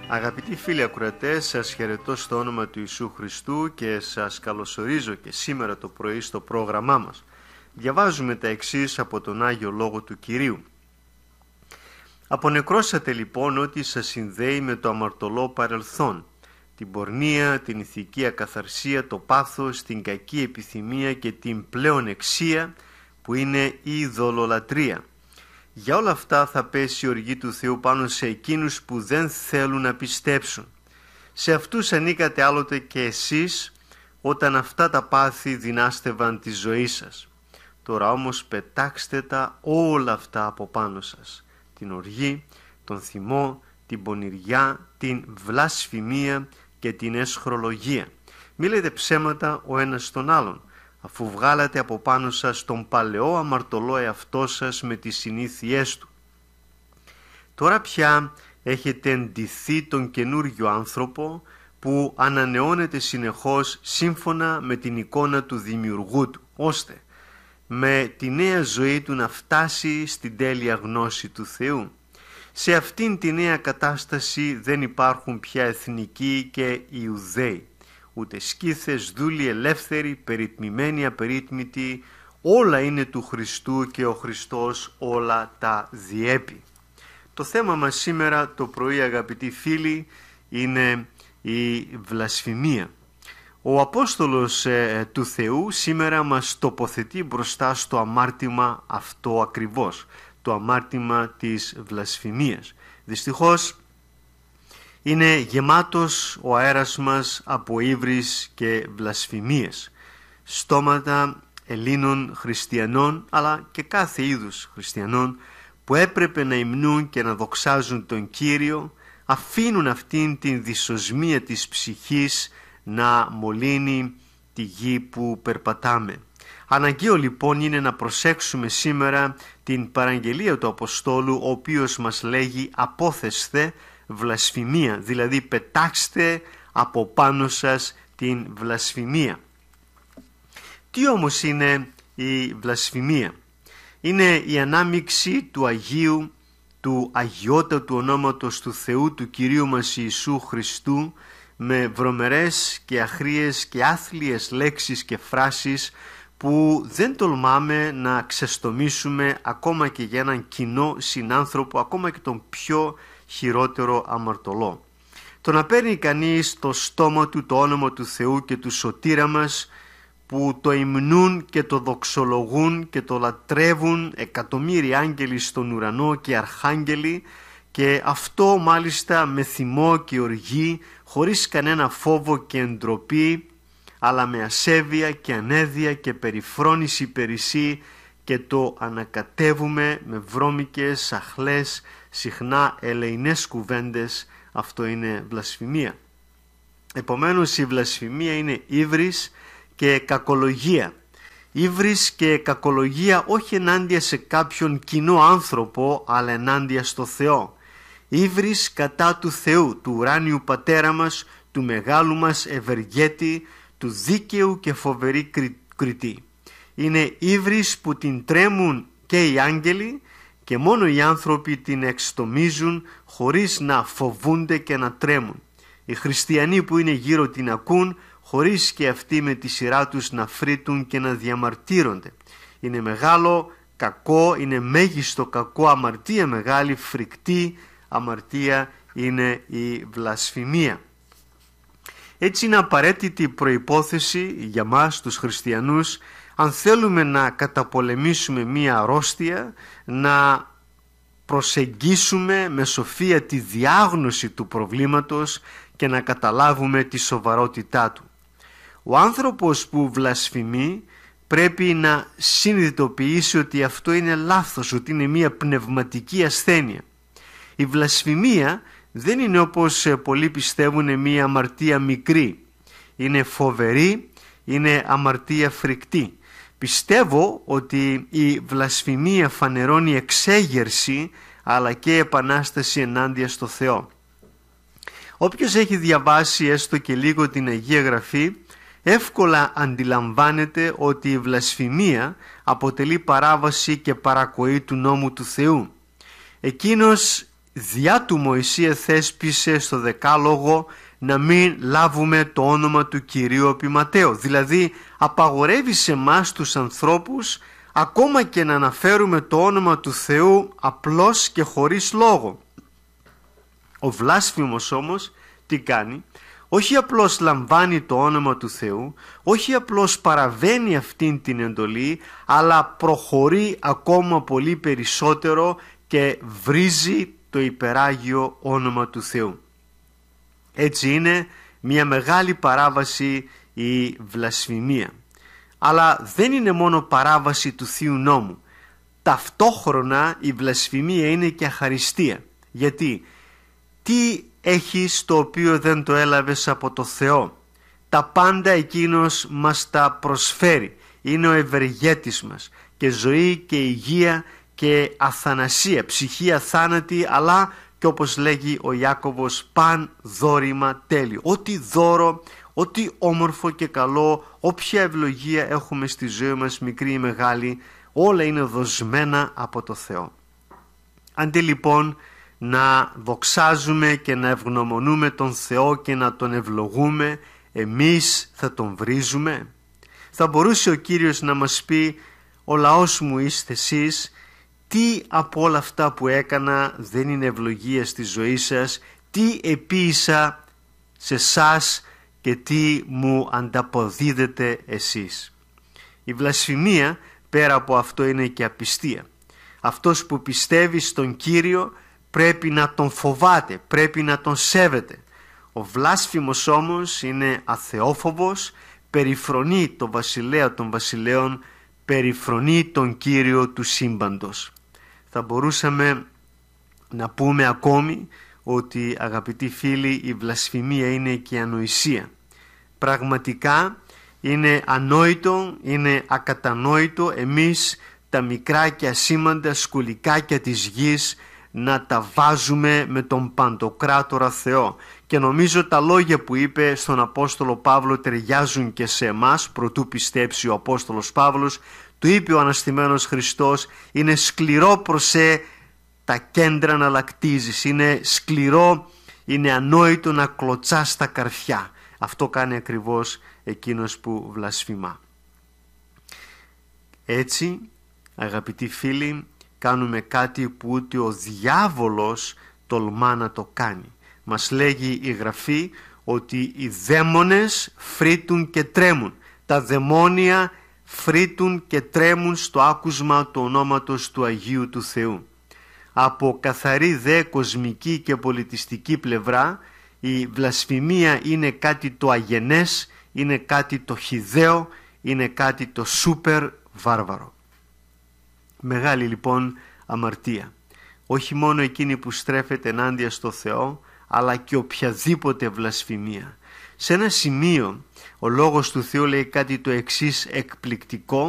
Αγαπητοί φίλοι ακροατές, σας χαιρετώ στο όνομα του Ιησού Χριστού και σας καλωσορίζω και σήμερα το πρωί στο πρόγραμμά μας. Διαβάζουμε τα εξής από τον Άγιο Λόγο του Κυρίου. «Απονεκρώσατε λοιπόν ό,τι σας συνδέει με το αμαρτωλό παρελθόν, την πορνεία, την ηθική ακαθαρσία, το πάθος, την κακή επιθυμία και την πλεονεξία που είναι η ειδωλολατρία. Για όλα αυτά θα πέσει η οργή του Θεού πάνω σε εκείνους που δεν θέλουν να πιστέψουν. Σε αυτούς ανήκατε άλλοτε και εσείς όταν αυτά τα πάθη δυνάστευαν τη ζωή σας. Τώρα όμως πετάξτε τα όλα αυτά από πάνω σας. Την οργή, τον θυμό, την πονηριά, την βλασφημία και την αισχρολογία. Μη λέτε ψέματα ο ένας στον άλλον, αφού βγάλατε από πάνω σας τον παλαιό αμαρτωλό εαυτό σας με τις συνήθειές του. Τώρα πια έχετε εντυθεί τον καινούριο άνθρωπο που ανανεώνεται συνεχώς σύμφωνα με την εικόνα του δημιουργού του, ώστε με τη νέα ζωή του να φτάσει στην τέλεια γνώση του Θεού. Σε αυτήν τη νέα κατάσταση δεν υπάρχουν πια εθνικοί και Ιουδαίοι, ούτε σκύθες, δούλοι, ελεύθεροι, περιτμημένοι, απερίτμητοι, όλα είναι του Χριστού και ο Χριστός όλα τα διέπει. Το θέμα μας σήμερα το πρωί, αγαπητοί φίλοι, είναι η βλασφημία. Ο Απόστολος του Θεού σήμερα μας τοποθετεί μπροστά στο αμάρτημα αυτό ακριβώς, το αμάρτημα της βλασφημίας. Δυστυχώς είναι γεμάτος ο αέρας μας από ύβρις και βλασφημίες. Στόματα Ελλήνων χριστιανών, αλλά και κάθε είδους χριστιανών, που έπρεπε να υμνούν και να δοξάζουν τον Κύριο, αφήνουν αυτήν την δυσοσμία της ψυχής να μολύνει τη γη που περπατάμε. Αναγκαίο λοιπόν είναι να προσέξουμε σήμερα την παραγγελία του Αποστόλου, ο οποίος μας λέγει «απόθεσθε βλασφημία», δηλαδή πετάξτε από πάνω σας την βλασφημία. Τι όμως είναι η βλασφημία? Είναι η ανάμειξη του Αγίου, του αγιότατου ονόματος του Θεού, του Κυρίου μας Ιησού Χριστού, με βρωμερές και αχρίες και άθλιες λέξεις και φράσεις που δεν τολμάμε να ξεστομίσουμε ακόμα και για έναν κοινό συνάνθρωπο, ακόμα και τον πιο χειρότερο αμαρτωλό. Το να παίρνει κανείς το στόμα του το όνομα του Θεού και του σωτήρα μας, που το υμνούν και το δοξολογούν και το λατρεύουν εκατομμύρια άγγελοι στον ουρανό και αρχάγγελοι, και αυτό μάλιστα με θυμό και οργή, χωρίς κανένα φόβο και ντροπή, αλλά με ασέβεια και ανέδεια και περιφρόνηση περισσή, και το ανακατεύουμε με βρώμικες, αχλές, συχνά ελεηνές κουβέντες. Αυτό είναι βλασφημία. Επομένως η βλασφημία είναι ύβρις και κακολογία. Ύβρις και κακολογία όχι ενάντια σε κάποιον κοινό άνθρωπο, αλλά ενάντια στο Θεό. Ύβρις κατά του Θεού, του ουράνιου Πατέρα μας, του μεγάλου μας ευεργέτη, του δίκαιου και φοβερή κριτή. Είναι ύβρις που την τρέμουν και οι άγγελοι, και μόνο οι άνθρωποι την εξτομίζουν χωρίς να φοβούνται και να τρέμουν. Οι χριστιανοί που είναι γύρω την ακούν, χωρίς και αυτοί με τη σειρά τους να φρύτουν και να διαμαρτύρονται. Είναι μεγάλο κακό, είναι μέγιστο κακό, αμαρτία μεγάλη, φρικτή αμαρτία είναι η βλασφημία. Έτσι είναι απαραίτητη προϋπόθεση για μας τους χριστιανούς, αν θέλουμε να καταπολεμήσουμε μία αρρώστια, να προσεγγίσουμε με σοφία τη διάγνωση του προβλήματος και να καταλάβουμε τη σοβαρότητά του. Ο άνθρωπος που βλασφημεί πρέπει να συνειδητοποιήσει ότι αυτό είναι λάθος, ότι είναι μία πνευματική ασθένεια. Η βλασφημία δεν είναι, όπως πολλοί πιστεύουν, μία αμαρτία μικρή. Είναι φοβερή, είναι αμαρτία φρικτή. Πιστεύω ότι η βλασφημία φανερώνει εξέγερση, αλλά και επανάσταση ενάντια στο Θεό. Όποιος έχει διαβάσει έστω και λίγο την Αγία Γραφή, εύκολα αντιλαμβάνεται ότι η βλασφημία αποτελεί παράβαση και παρακοή του νόμου του Θεού. Εκείνος διά του Μωυσία θέσπισε στο Δεκάλογο να μην λάβουμε το όνομα του Κυρίου επί Ματέο. Δηλαδή απαγορεύει σε εμάς τους ανθρώπους ακόμα και να αναφέρουμε το όνομα του Θεού απλώς και χωρίς λόγο. Ο βλάσφημος όμως τι κάνει? Όχι απλώς λαμβάνει το όνομα του Θεού, όχι απλώς παραβαίνει αυτήν την εντολή, αλλά προχωρεί ακόμα πολύ περισσότερο και βρίζει το υπεράγιο όνομα του Θεού. Έτσι είναι μια μεγάλη παράβαση η βλασφημία. Αλλά δεν είναι μόνο παράβαση του Θείου Νόμου. Ταυτόχρονα η βλασφημία είναι και αχαριστία. Γιατί τι έχεις το οποίο δεν το έλαβες από το Θεό? Τα πάντα εκείνος μας τα προσφέρει. Είναι ο ευεργέτης μας, και ζωή και υγεία και αθανασία, ψυχή αθάνατη, αλλά και όπως λέγει ο Ιάκωβος, παν δώρημα τέλειο. Ό,τι δώρο, ό,τι όμορφο και καλό, όποια ευλογία έχουμε στη ζωή μας, μικρή ή μεγάλη, όλα είναι δοσμένα από το Θεό. Αντί λοιπόν να δοξάζουμε και να ευγνωμονούμε τον Θεό και να τον ευλογούμε, εμείς θα τον βρίζουμε. Θα μπορούσε ο Κύριος να μας πει, ο λαός μου είστε εσείς, τι από όλα αυτά που έκανα δεν είναι ευλογία στη ζωή σας, τι επίησα σε σας και τι μου ανταποδίδετε εσείς. Η βλασφημία πέρα από αυτό είναι και απιστία. Αυτός που πιστεύει στον Κύριο πρέπει να τον φοβάται, πρέπει να τον σέβεται. Ο βλάσφημος όμως είναι αθεόφοβος, περιφρονεί τον βασιλέα των βασιλέων, περιφρονεί τον Κύριο του σύμπαντος. Θα μπορούσαμε να πούμε ακόμη ότι, αγαπητοί φίλοι, η βλασφημία είναι και ανοησία. Πραγματικά είναι ανόητο, είναι ακατανόητο εμείς τα μικρά και ασήμαντα σκουλικάκια της γης να τα βάζουμε με τον Παντοκράτορα Θεό. Και νομίζω τα λόγια που είπε στον Απόστολο Παύλο ταιριάζουν και σε εμάς. Προτού πιστέψει ο Απόστολος Παύλος, του είπε ο Αναστημένος Χριστός, είναι σκληρό προσέ τα κέντρα να λακτίζεις, είναι σκληρό, είναι ανόητο να κλωτσάς τα καρφιά. Αυτό κάνει ακριβώς εκείνος που βλασφημά. Έτσι, αγαπητοί φίλοι, κάνουμε κάτι που ούτε ο διάβολος τολμά να το κάνει. Μας λέγει η Γραφή ότι οι δαίμονες φρύτουν και τρέμουν. Τα δαιμόνια φρύτουν και τρέμουν στο άκουσμα του ονόματος του Αγίου του Θεού. Από καθαρή δε κοσμική και πολιτιστική πλευρά, η βλασφημία είναι κάτι το αγενές, είναι κάτι το χυδαίο, είναι κάτι το σούπερ βάρβαρο. Μεγάλη λοιπόν αμαρτία. Όχι μόνο εκείνη που στρέφεται ενάντια στο Θεό, αλλά και οποιαδήποτε βλασφημία. Σε ένα σημείο ο Λόγος του Θεού λέει κάτι το εξής εκπληκτικό,